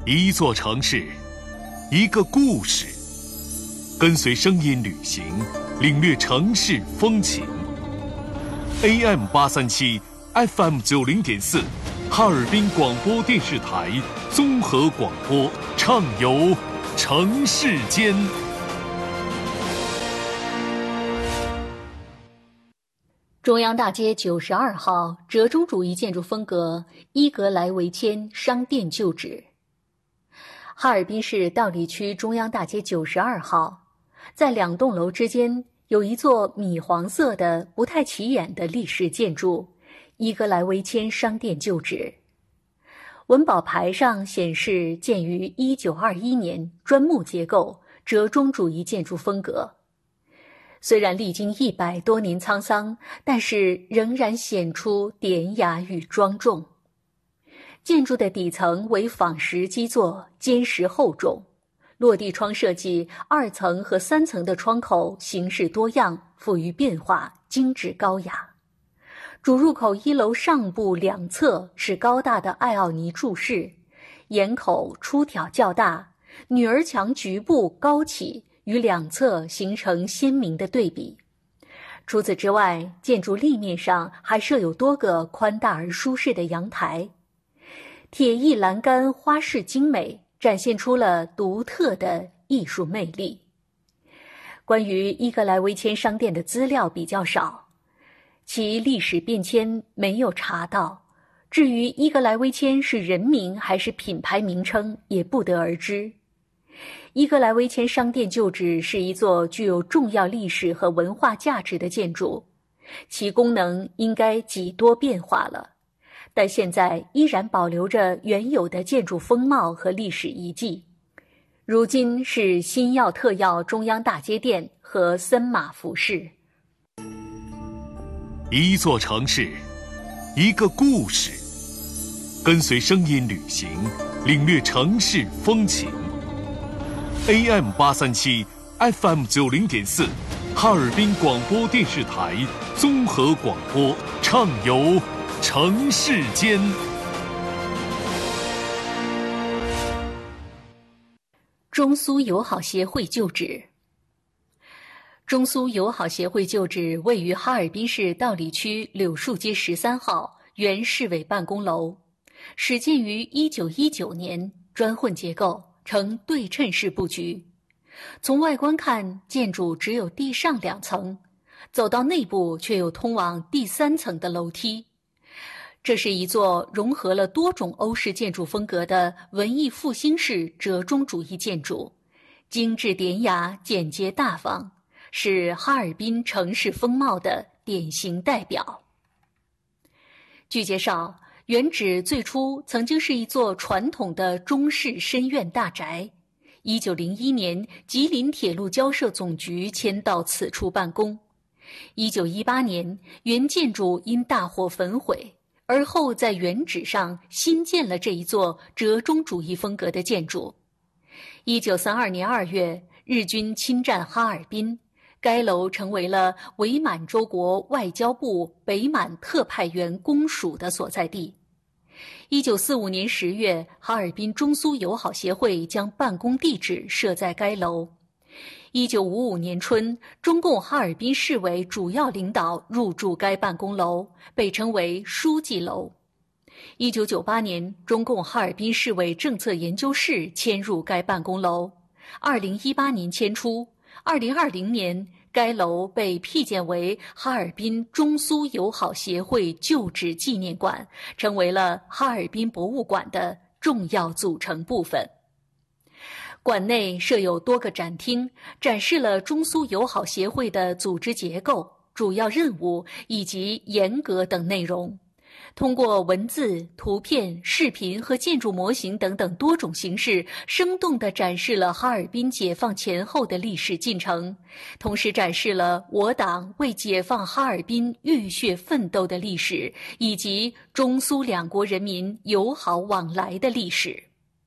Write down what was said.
一座城市，一个故事，跟随声音旅行，领略城市风情。AM837 FM90.4，哈尔滨广播电视台综合广播，畅游城市间。 中央大街92号折中主义建筑风格伊格莱维谦商店旧址。哈尔滨市道里区中央大街92号，在两栋楼之间有一座米黄色的不太起眼的历史建筑伊格莱维谦商店旧址。文保牌上显示建于1921年，砖木结构，折中主义建筑风格。虽然历经100多年沧桑，但是仍然显出典雅与庄重。建筑的底层为仿石基座，坚实厚重，落地窗设计2层和3层的窗口形式多样，富于变化，精致高雅。主入口1楼上部2侧是高大的艾奥尼柱式，檐口出挑较大，女儿墙局部高起，与两侧形成鲜明的对比。除此之外，建筑立面上还设有多个宽大而舒适的阳台，铁艺栏杆花饰精美，展现出了独特的艺术魅力。关于伊格莱维谦商店的资料比较少，其历史变迁没有查到，至于伊格莱维谦是人名还是品牌名称也不得而知。伊格莱维谦商店旧址是一座具有重要历史和文化价值的建筑，其功能应该几多变化了，但现在依然保留着原有的建筑风貌和历史遗迹。如今是新耀特耀中央大街店和森马服饰。 一座城市，一个故事，跟随声音旅行，领略城市风情。AM837 FM90.4，哈尔滨广播电视台综合广播，畅游城市间。 中苏友好协会旧址。中苏友好协会旧址位于哈尔滨市道里区柳树街13号原市委办公楼，始建于1919年，砖混结构，呈对称式布局。从外观看，建筑只有地上2层，走到内部却有通往第3层的楼梯。这是一座融合了多种欧式建筑风格的文艺复兴式折中主义建筑，精致典雅，简洁大方，是哈尔滨城市风貌的典型代表。据介绍，原址最初曾经是一座传统的中式深院大宅，1901年吉林铁路交涉总局迁到此处办公。1918年，原建筑因大火焚毁，而后在原址上新建了这一座折中主义风格的建筑。1932年2月，日军侵占哈尔滨，该楼成为了伪满洲国外交部北满特派员公署的所在地。1945年10月，哈尔滨中苏友好协会将办公地址设在该楼。1955年春，中共哈尔滨市委主要领导入住该办公楼，被称为书记楼。1998年，中共哈尔滨市委政策研究室迁入该办公楼。2018年迁出。2020年，该楼被辟建为哈尔滨中苏友好协会旧址纪念馆，成为了哈尔滨博物馆的重要组成部分。馆内设有多个展厅，展示了中苏友好协会的组织结构、主要任务以及严格等内容。通过文字、图片、视频和建筑模型等等多种形式，生动地展示了哈尔滨解放前后的历史进程，同时展示了我党为解放哈尔滨浴血奋斗的历史，以及中苏两国人民友好往来的历史。